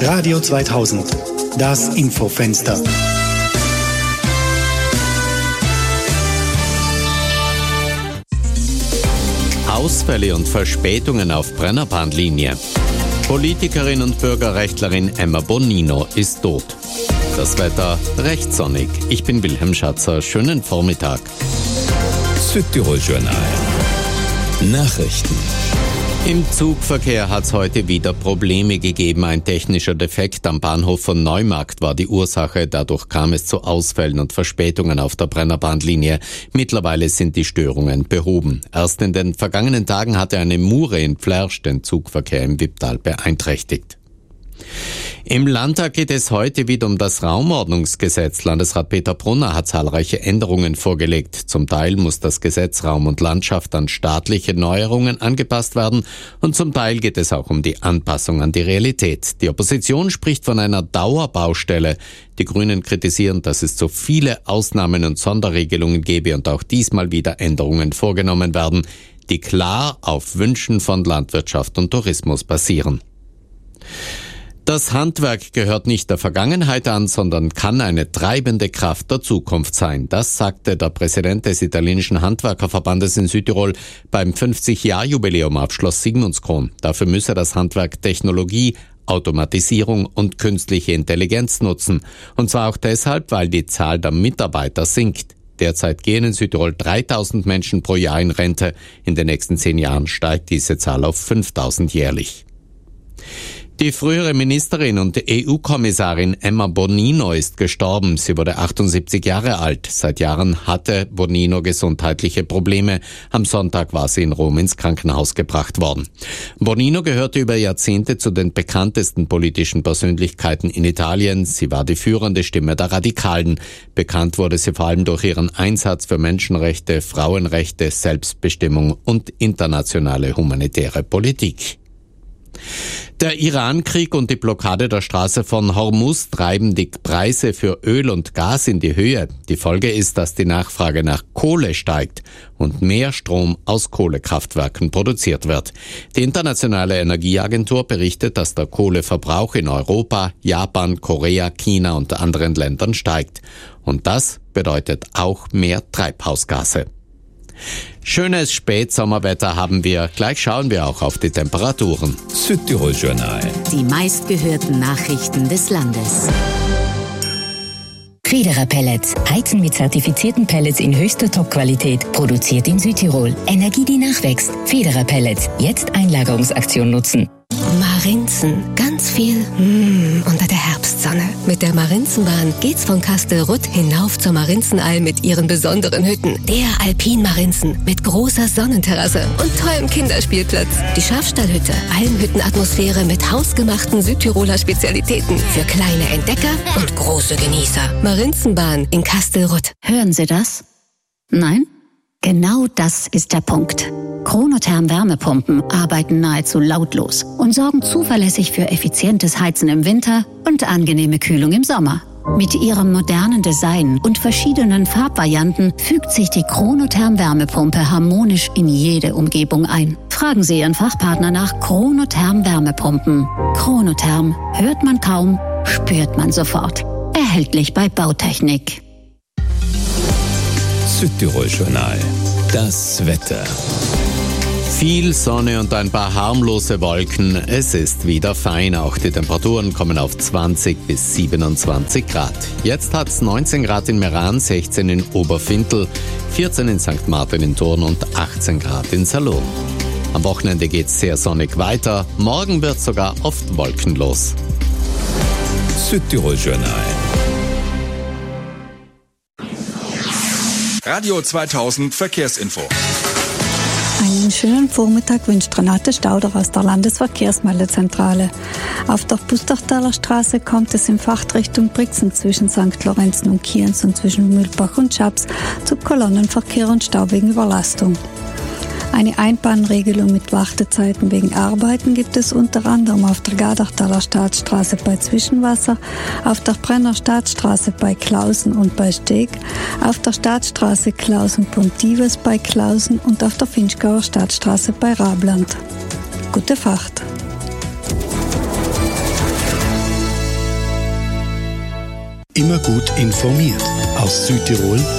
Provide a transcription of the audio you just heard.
Radio 2000, das Infofenster. Ausfälle und Verspätungen auf Brennerbahnlinie. Politikerin und Bürgerrechtlerin Emma Bonino ist tot. Das Wetter recht sonnig. Ich bin Wilhelm Schatzer. Schönen Vormittag. Südtirol Journal. Nachrichten. Im Zugverkehr hat es heute wieder Probleme gegeben. Ein technischer Defekt am Bahnhof von Neumarkt war die Ursache. Dadurch kam es zu Ausfällen und Verspätungen auf der Brennerbahnlinie. Mittlerweile sind die Störungen behoben. Erst in den vergangenen Tagen hatte eine Mure in Flärsch den Zugverkehr im Wipptal beeinträchtigt. Im Landtag geht es heute wieder um das Raumordnungsgesetz. Landesrat Peter Brunner hat zahlreiche Änderungen vorgelegt. Zum Teil muss das Gesetz Raum und Landschaft an staatliche Neuerungen angepasst werden und zum Teil geht es auch um die Anpassung an die Realität. Die Opposition spricht von einer Dauerbaustelle. Die Grünen kritisieren, dass es zu viele Ausnahmen und Sonderregelungen gebe und auch diesmal wieder Änderungen vorgenommen werden, die klar auf Wünschen von Landwirtschaft und Tourismus basieren. Das Handwerk gehört nicht der Vergangenheit an, sondern kann eine treibende Kraft der Zukunft sein. Das sagte der Präsident des italienischen Handwerkerverbandes in Südtirol beim 50-Jahr-Jubiläum auf Schloss Sigmundskron. Dafür müsse das Handwerk Technologie, Automatisierung und künstliche Intelligenz nutzen. Und zwar auch deshalb, weil die Zahl der Mitarbeiter sinkt. Derzeit gehen in Südtirol 3000 Menschen pro Jahr in Rente. In den nächsten 10 Jahren steigt diese Zahl auf 5000 jährlich. Die frühere Ministerin und EU-Kommissarin Emma Bonino ist gestorben. Sie wurde 78 Jahre alt. Seit Jahren hatte Bonino gesundheitliche Probleme. Am Sonntag war sie in Rom ins Krankenhaus gebracht worden. Bonino gehörte über Jahrzehnte zu den bekanntesten politischen Persönlichkeiten in Italien. Sie war die führende Stimme der Radikalen. Bekannt wurde sie vor allem durch ihren Einsatz für Menschenrechte, Frauenrechte, Selbstbestimmung und internationale humanitäre Politik. Der Iran-Krieg und die Blockade der Straße von Hormuz treiben die Preise für Öl und Gas in die Höhe. Die Folge ist, dass die Nachfrage nach Kohle steigt und mehr Strom aus Kohlekraftwerken produziert wird. Die Internationale Energieagentur berichtet, dass der Kohleverbrauch in Europa, Japan, Korea, China und anderen Ländern steigt. Und das bedeutet auch mehr Treibhausgase. Schönes Spätsommerwetter haben wir. Gleich schauen wir auch auf die Temperaturen. Südtirol Journal. Die meistgehörten Nachrichten des Landes. Federer Pellets. Heizen mit zertifizierten Pellets in höchster Top-Qualität. Produziert in Südtirol. Energie, die nachwächst. Federer Pellets. Jetzt Einlagerungsaktion nutzen. Marinzen. Ganz viel unter der Herbstsonne. Mit der Marinzenbahn geht's von Kastelrutt hinauf zur Marinzenalm mit ihren besonderen Hütten. Der Alpin-Marinzen mit großer Sonnenterrasse und tollem Kinderspielplatz. Die Schafstallhütte. Almhüttenatmosphäre mit hausgemachten Südtiroler Spezialitäten. Für kleine Entdecker und große Genießer. Marinzenbahn in Kastelrutt. Hören Sie das? Nein? Genau das ist der Punkt. Chronotherm Wärmepumpen arbeiten nahezu lautlos und sorgen zuverlässig für effizientes Heizen im Winter und angenehme Kühlung im Sommer. Mit ihrem modernen Design und verschiedenen Farbvarianten fügt sich die Chronotherm Wärmepumpe harmonisch in jede Umgebung ein. Fragen Sie Ihren Fachpartner nach Chronotherm Wärmepumpen. Chronotherm hört man kaum, spürt man sofort. Erhältlich bei Bautechnik. Südtirol Journal. Das Wetter. Viel Sonne und ein paar harmlose Wolken. Es ist wieder fein. Auch die Temperaturen kommen auf 20 bis 27 Grad. Jetzt hat es 19 Grad in Meran, 16 in Oberfintel, 14 in St. Martin in Thurn und 18 Grad in Salon. Am Wochenende geht es sehr sonnig weiter. Morgen wird es sogar oft wolkenlos. Südtirol Journal. Radio 2000 Verkehrsinfo. Einen schönen Vormittag wünscht Renate Stauder aus der Landesverkehrsmeldezentrale. Auf der Pustertaler Straße kommt es in Fahrtrichtung Brixen zwischen St. Lorenzen und Kienz und zwischen Mühlbach und Schaps zu Kolonnenverkehr und Stau wegen Überlastung. Eine Einbahnregelung mit Wartezeiten wegen Arbeiten gibt es unter anderem auf der Gardartaler Staatsstraße bei Zwischenwasser, auf der Brenner Staatsstraße bei Klausen und bei Steg, auf der Staatsstraße Klausen-Pontives bei Klausen und auf der Finchgauer Staatsstraße bei Rabland. Gute Fahrt! Immer gut informiert. Aus Südtirol